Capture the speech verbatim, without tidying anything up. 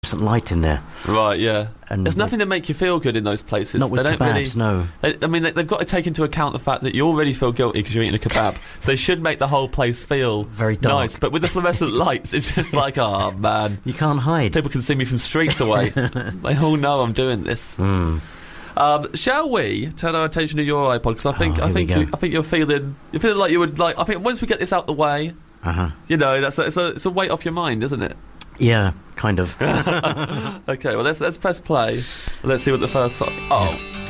light in there. Right, yeah. And there's nothing to make you feel good in those places. Not with they don't kebabs, really, no. They, I mean, they, they've got to take into account the fact that you already feel guilty because you're eating a kebab. So they should make the whole place feel very dark. Nice. But with the fluorescent lights, it's just like, oh man, you can't hide. People can see me from streets away. They all know I'm doing this. Mm. Um, shall we turn our attention to your iPod? Because I think oh, I think you, I think you're feeling you're feeling like you would like. I think once we get this out the way, uh-huh. you know, that's it's a it's a weight off your mind, isn't it? Yeah, kind of. Okay, well let's let's press play. Let's see what the first song. Oh.